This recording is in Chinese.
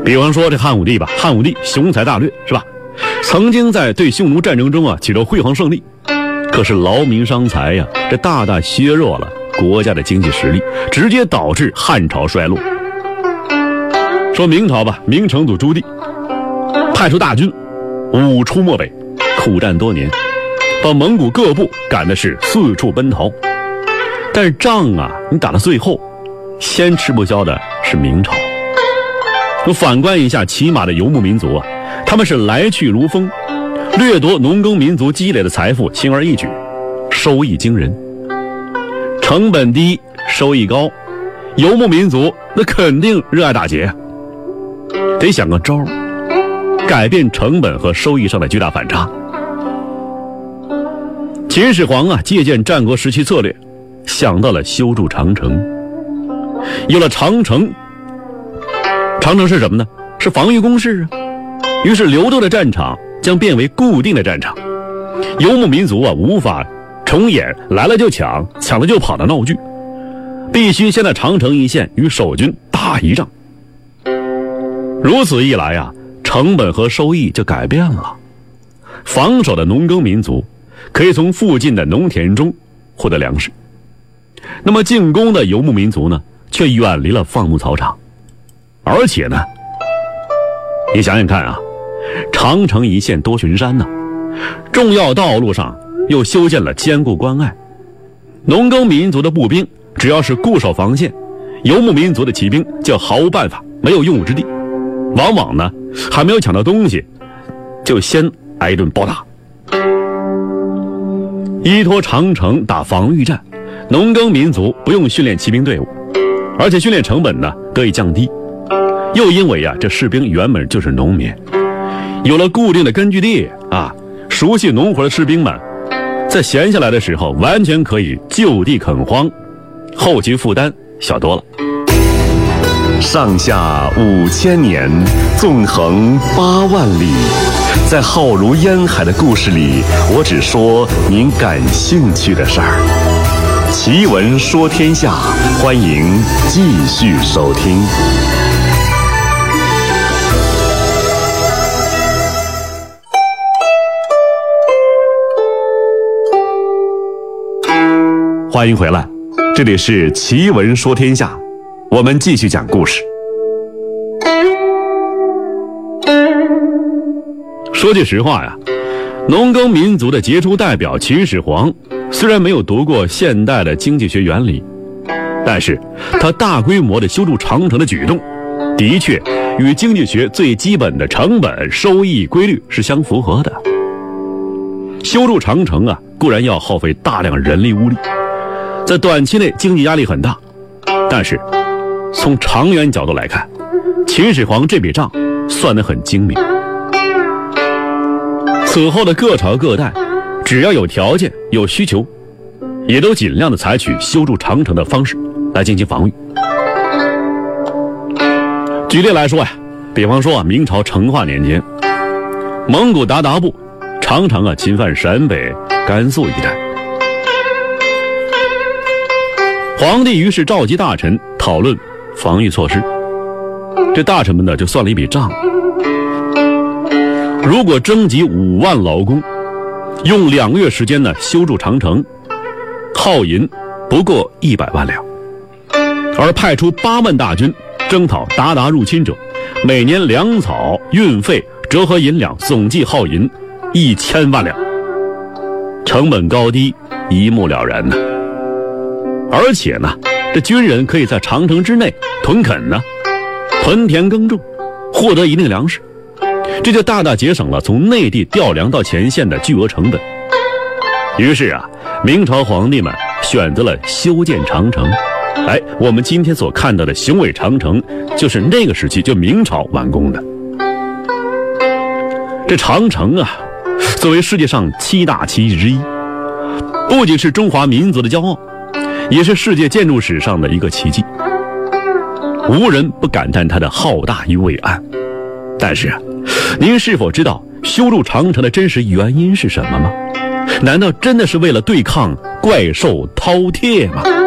比方说这汉武帝吧，汉武帝雄才大略是吧？曾经在对匈奴战争中啊取得辉煌胜利，可是劳民伤财呀，这大大削弱了国家的经济实力，直接导致汉朝衰落。说明朝吧，明成祖朱棣派出大军五出漠北，苦战多年，把蒙古各部赶的是四处奔逃。但是仗啊，你打到最后，先吃不消的是明朝。反观一下骑马的游牧民族啊，他们是来去如风，掠夺农耕民族积累的财富，轻而易举，收益惊人。成本低，收益高，游牧民族那肯定热爱打劫，得想个招，改变成本和收益上的巨大反差。秦始皇啊，借鉴战国时期策略，想到了修筑长城。有了长城，长城是什么呢？是防御工事啊。于是流动的战场将变为固定的战场，游牧民族啊无法重演来了就抢，抢了就跑的闹剧，必须先在长城一线与守军打一仗。如此一来啊，成本和收益就改变了。防守的农耕民族可以从附近的农田中获得粮食，那么进攻的游牧民族呢，却远离了放牧草场。而且呢，你想想看啊，长城一线多巡山呢，重要道路上又修建了坚固关隘，农耕民族的步兵只要是固守防线，游牧民族的骑兵就毫无办法，没有用武之地，往往呢还没有抢到东西，就先挨一顿暴打。依托长城打防御战，农耕民族不用训练骑兵队伍，而且训练成本呢得以降低。又因为啊，这士兵原本就是农民，有了固定的根据地啊，熟悉农活的士兵们，在闲下来的时候，完全可以就地垦荒，后勤负担小多了。 上下5000年，纵横8万里，在浩如烟海的故事里，我只说您感兴趣的事儿。奇闻说天下，欢迎继续收听。欢迎回来，这里是奇闻说天下，我们继续讲故事。 说句实话呀，农耕民族的杰出代表秦始皇虽然没有读过现代的经济学原理，但是他大规模的修筑长城的举动，的确与经济学最基本的成本收益规律是相符合的。修筑长城啊，固然要耗费大量人力物力，在短期内经济压力很大，但是从长远角度来看，秦始皇这笔账算得很精明。此后的各朝各代，只要有条件有需求，也都尽量的采取修筑长城的方式来进行防御。举例来说呀，比方说啊，明朝成化年间，蒙古鞑靼部常常啊侵犯陕北、甘肃一带，皇帝于是召集大臣讨论防御措施。这大臣们呢就算了一笔账，如果征集5万劳工，用2个月时间呢修筑长城，耗银不过100万两，而派出8万大军征讨鞑靼入侵者，每年粮草、运费、折合银两总计耗银1000万两，成本高低一目了然呢。而且呢，这军人可以在长城之内屯垦呢，屯田耕种，获得一定粮食，这就大大节省了从内地调粮到前线的巨额成本。于是啊，明朝皇帝们选择了修建长城。我们今天所看到的雄伟长城，就是那个时期就明朝完工的。这长城啊，作为世界上7大奇迹之一，不仅是中华民族的骄傲，也是世界建筑史上的一个奇迹，无人不感叹它的浩大与伟岸。但是啊，您是否知道修筑长城的真实原因是什么吗？难道真的是为了对抗怪兽饕餮吗？